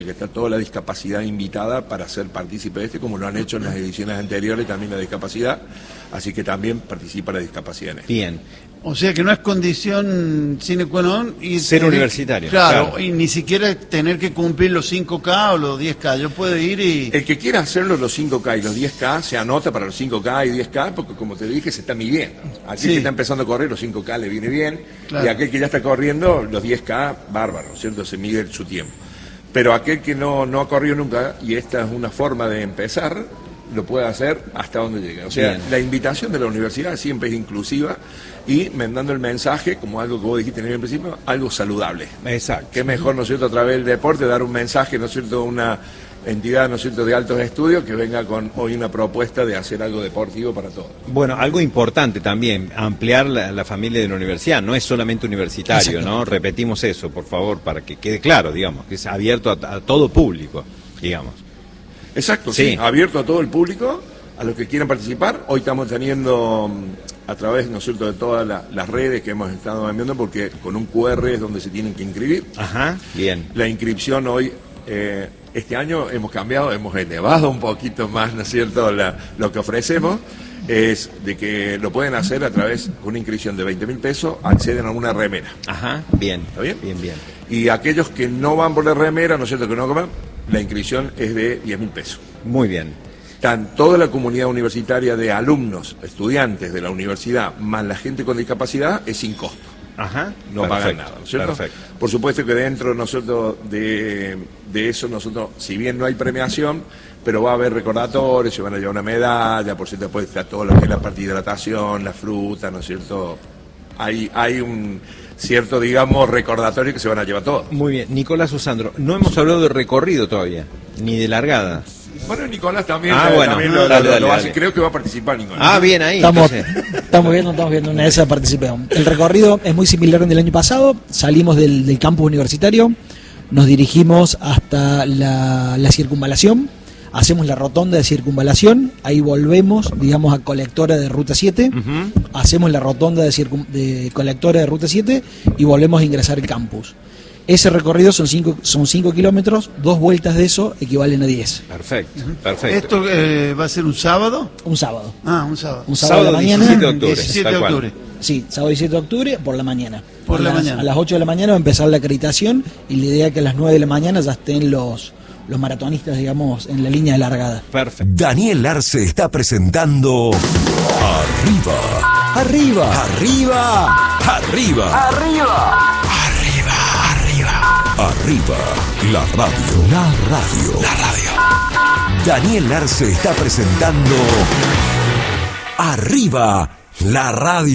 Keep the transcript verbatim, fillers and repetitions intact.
que está toda la discapacidad invitada para ser partícipe de este, como lo han hecho en las ediciones anteriores también la discapacidad, así que también participa la discapacidad en este. Bien. O sea que no es condición sine qua non y ser tener, universitario. Claro, claro, y ni siquiera tener que cumplir los cinco K o los diez K. Yo puedo ir y... El que quiera hacerlo los cinco K y los diez K se anota para los cinco K y diez K porque, como te dije, se está midiendo. Aquel Sí. que está empezando a correr los cinco K le viene bien, Claro. y aquel que ya está corriendo los diez K, bárbaro, ¿cierto? Se mide su tiempo. Pero aquel que no, no ha corrido nunca, y esta es una forma de empezar, lo puede hacer hasta donde llegue. O sea, Bien. la invitación de la universidad siempre es inclusiva y mandando el mensaje, como algo que vos dijiste en el principio, algo saludable. Exacto. Qué mejor, ¿no es cierto?, a través del deporte, dar un mensaje, ¿no es cierto?, una entidad, ¿no es cierto?, de altos estudios que venga con hoy una propuesta de hacer algo deportivo para todos. Bueno, algo importante también, ampliar la, la familia de la universidad, no es solamente universitario, ¿no? Repetimos eso, por favor, para que quede claro, digamos, que es abierto a, a todo público, digamos. Exacto, Sí. sí, abierto a todo el público, a los que quieran participar. Hoy estamos teniendo, a través, ¿no es cierto?, de todas la, las redes que hemos estado enviando, porque con un cu erre es donde se tienen que inscribir. Ajá, bien. La inscripción hoy, eh, este año hemos cambiado, hemos elevado un poquito más, ¿no es cierto?, la, lo que ofrecemos, es de que lo pueden hacer a través de una inscripción de veinte mil pesos, acceden a una remera. Ajá, bien. ¿Está bien? Bien, bien. Y aquellos que no van por la remera, ¿no es cierto?, que no coman, la inscripción es de diez mil pesos. Muy bien. Están toda la comunidad universitaria de alumnos, estudiantes de la universidad, más la gente con discapacidad, es sin costo. Ajá. No perfecto, pagan nada, ¿no es cierto? Perfecto. Por supuesto que dentro nosotros de, de eso, nosotros, si bien no hay premiación, pero va a haber recordatorios, se van a llevar una medalla, por cierto, después está todo lo que es la parte de hidratación, la fruta, ¿no es cierto? Hay, hay un cierto, digamos, recordatorio que se van a llevar todos. Muy bien. Nicolás Osandro, no hemos hablado de recorrido todavía, ni de largada. Bueno, Nicolás también, Ah, eh, bueno, también lo, dale, lo- dale, lo hace, dale. creo que va a participar Nicolás. Ah, bien ahí. Estamos, entonces. estamos viendo, estamos viendo una de esas participación. El recorrido es muy similar al del año pasado. Salimos del, del campus universitario, nos dirigimos hasta la, la circunvalación, hacemos la rotonda de circunvalación, ahí volvemos, digamos, a colectora de ruta siete, Ujú. hacemos la rotonda de, circun- de colectora de ruta siete y volvemos a ingresar al campus. Ese recorrido son cinco son cinco kilómetros, dos vueltas de eso equivalen a diez. Perfecto, perfecto. ¿Esto eh, va a ser un sábado? Un sábado. Ah, un sábado. Un sábado, Sábado de la mañana. diecisiete de octubre. diecisiete de tal cual. octubre. Sí, sábado diecisiete de octubre por la mañana. Por a la las, mañana. A las ocho de la mañana va a empezar la acreditación y la idea es que a las nueve de la mañana ya estén los, los maratonistas, digamos, en la línea de largada. Perfecto. Daniel Arce está presentando Arriba, ¡Arriba! Arriba, Arriba, ¡Arriba! Arriba, la radio, la radio, la radio. Daniel Arce está presentando Arriba, la radio.